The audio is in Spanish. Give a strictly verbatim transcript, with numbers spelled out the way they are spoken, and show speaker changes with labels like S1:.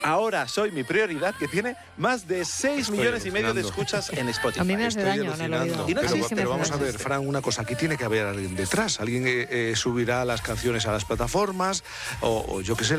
S1: Ahora soy mi prioridad, que tiene más de seis millones y medio de escuchas en Spotify.
S2: A mí me hace
S3: Estoy
S2: daño, no lo he
S3: alucinando.
S2: oído.
S1: Y no
S3: pero,
S1: existe,
S3: pero
S1: no
S3: vamos a ver,
S1: existe.
S3: Fran, una cosa, aquí tiene que haber alguien detrás. Alguien eh, eh, subirá las canciones a las plataformas o, o yo qué sé,